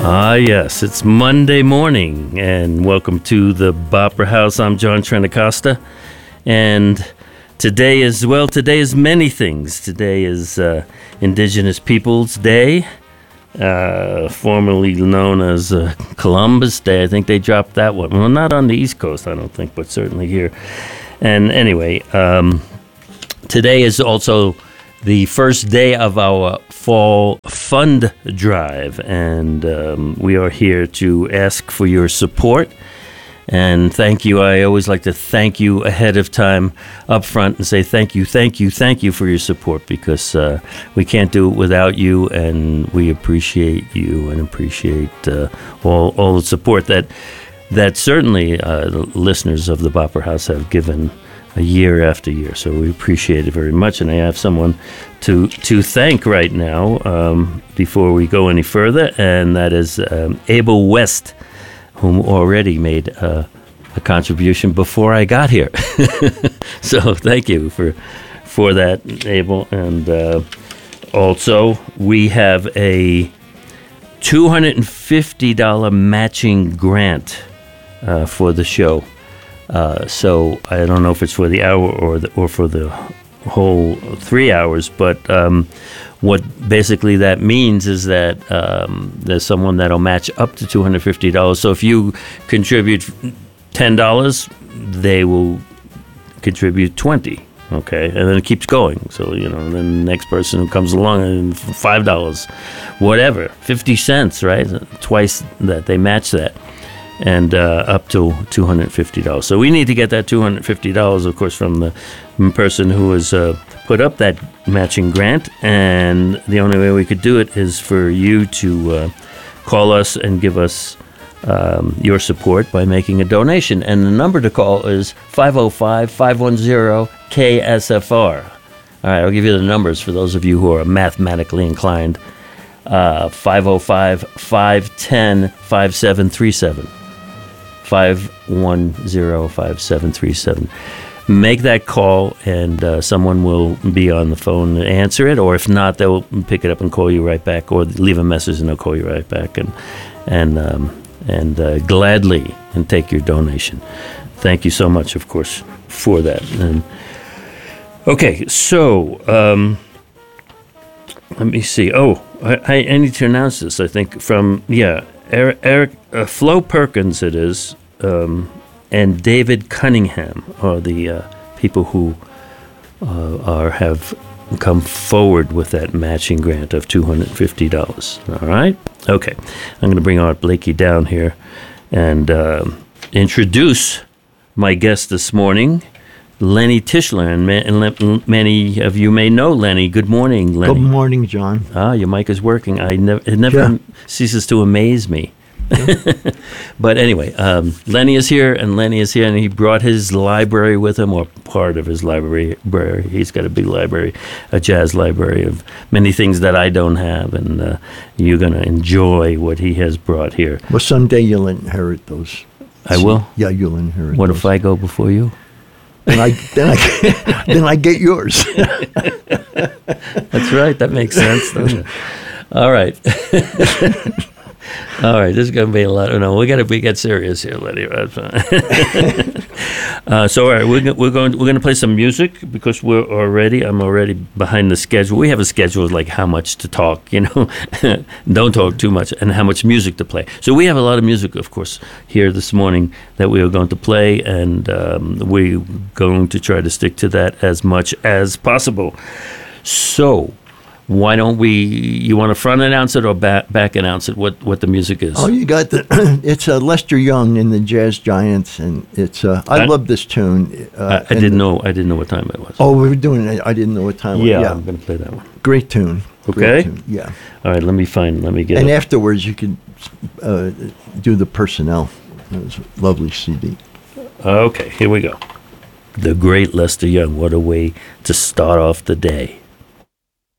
Yes, it's Monday morning, and welcome to the Bopper House. I'm John Trentacosta, and today is many things. Today is Indigenous Peoples Day, formerly known as Columbus Day. I think they dropped that one. Well, not on the East Coast, I don't think, but certainly here. And anyway, today is also the first day of our fall fund drive, and we are here to ask for your support and thank you. I always like to thank you ahead of time up front and say thank you for your support, because we can't do it without you, and we appreciate you and appreciate all the support that certainly the listeners of the Bopper House have given year after year. So we appreciate it very much, and I have someone to thank right now before we go any further, and that is Abel West, whom already made a contribution before I got here. So thank you for that, Abel. And also we have a $250 matching grant for the show. So I don't know if it's for the hour or for the whole 3 hours, but what basically that means is that there's someone that'll match up to $250. So if you contribute $10, they will contribute $20. Okay, and then it keeps going. So, then the next person who comes along and $5, whatever, 50 cents, right? Twice that, they match that. And up to $250. So we need to get that $250, of course, from the person who has put up that matching grant. And the only way we could do it is for you to call us and give us your support by making a donation. And the number to call is 505-510-KSFR. All right, I'll give you the numbers for those of you who are mathematically inclined. 505-510-5737. 510-5737. Make that call, and someone will be on the phone to answer it, or if not, they'll pick it up and call you right back, or leave a message and they'll call you right back and gladly and take your donation. Thank you so much, of course, for that. And okay, so let me see. Oh, I need to announce this. I think from Eric Flo Perkins, it is, and David Cunningham are the people who have come forward with that matching grant of $250. All right? Okay. I'm going to bring Art Blakey down here and introduce my guest this morning, Lenny Tischler, and many of you may know Lenny. Good morning, Lenny. Good morning, John. Your mic is working. It never ceases to amaze me. Yeah. But anyway, Lenny is here, and he brought his library with him, or part of his library. He's got a big library, a jazz library of many things that I don't have, and you're going to enjoy what he has brought here. Well, someday you'll inherit those. I will? Yeah, you'll inherit What those. if I go before you? Then I get yours. That's right. That makes sense, doesn't it? All right. All right. This is going to be a lot. No, we get serious here, Lenny. So all right, we're going to play some music, because I'm already behind the schedule. We have a schedule like how much to talk, don't talk too much, and how much music to play. So we have a lot of music, of course, here this morning that we are going to play, and we're going to try to stick to that as much as possible. So why don't you want to front announce it or back announce it, what the music is? Oh, you got it's Lester Young and the Jazz Giants, and it's I love this tune. I didn't know what time it was. Oh, we were doing it. I didn't know what time it was. Yeah, I'm going to play that one. Great tune. Okay. Great tune. Yeah. All right, let me get and it. afterwards you can do the Personnel. It was a lovely CD. Okay, here we go. The great Lester Young. What a way to start off the day.